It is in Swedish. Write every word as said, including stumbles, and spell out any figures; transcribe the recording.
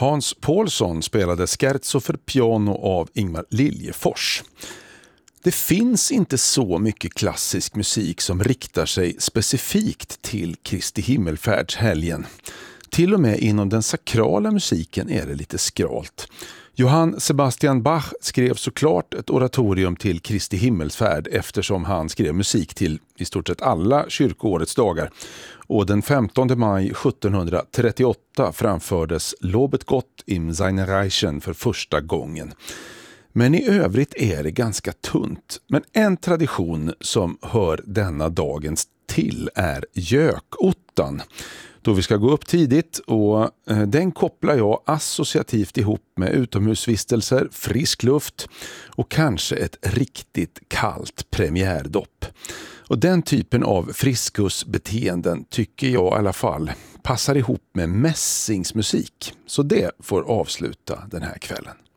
Hans Paulsson spelade Scherzo för piano av Ingmar Liljefors. Det finns inte så mycket klassisk musik som riktar sig specifikt till Kristi himmelfärdshelgen. Till och med inom den sakrala musiken är det lite skralt. Johann Sebastian Bach skrev såklart ett oratorium till Kristi himmelsfärd eftersom han skrev musik till i stort sett alla kyrkoårets dagar. Och den femtonde maj sjuttonhundratrettioåtta framfördes Lobet Gott im seine Reichen för första gången. Men i övrigt är det ganska tunt. Men en tradition som hör denna dagens till är gökottan. Då vi ska gå upp tidigt och eh, den kopplar jag associativt ihop med utomhusvistelser, frisk luft och kanske ett riktigt kallt premiärdopp. Och den typen av friskusbeteenden tycker jag i alla fall passar ihop med mässingsmusik. Så det får avsluta den här kvällen.